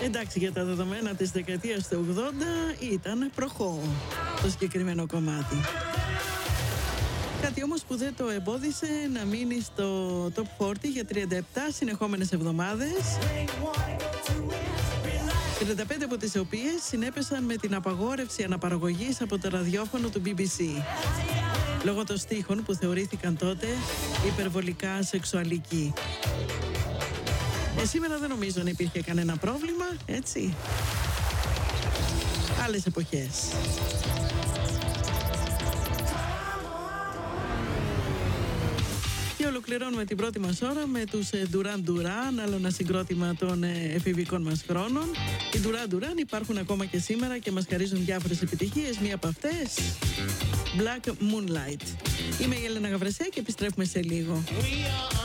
Εντάξει, για τα δεδομένα της δεκαετίας του 80 ήταν προχώ το συγκεκριμένο κομμάτι. Κάτι όμως που δεν το εμπόδισε να μείνει στο Top 40 για 37 συνεχόμενες εβδομάδες, 35 από τις οποίες συνέπεσαν με την απαγόρευση αναπαραγωγής από το ραδιόφωνο του BBC, λόγω των στίχων που θεωρήθηκαν τότε υπερβολικά σεξουαλικοί. Σήμερα δεν νομίζω να υπήρχε κανένα πρόβλημα, έτσι. Άλλες εποχές. Και ολοκληρώνουμε την πρώτη μας ώρα με τους Duran Duran, άλλο ένα συγκρότημα των εφηβικών μας χρόνων. Οι Duran Duran υπάρχουν ακόμα και σήμερα και μας χαρίζουν διάφορες επιτυχίες. Μία από αυτές, Black Moonlight. Είμαι η Έλενα Γαβρεσέ και επιστρέφουμε σε λίγο.